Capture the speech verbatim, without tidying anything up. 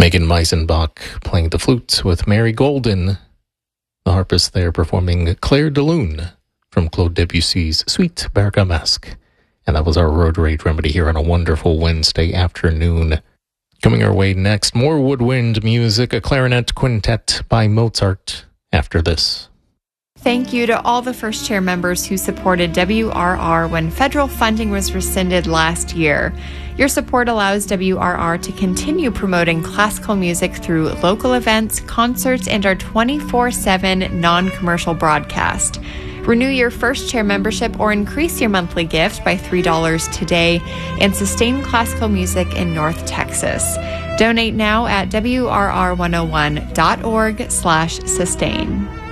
Megan Meisenbach playing the flute with Mary Golden. The harpist there performing Claire de Lune from Claude Debussy's Suite Bergamasque. And that was our Road Rage Remedy here on a wonderful Wednesday afternoon. Coming our way next, more woodwind music, a clarinet quintet by Mozart after this. Thank you to all the First Chair members who supported W R R when federal funding was rescinded last year. Your support allows W R R to continue promoting classical music through local events, concerts, and our twenty-four seven non-commercial broadcast. Renew your First Chair membership or increase your monthly gift by three dollars today and sustain classical music in North Texas. Donate now at W R R one oh one dot org slash sustain.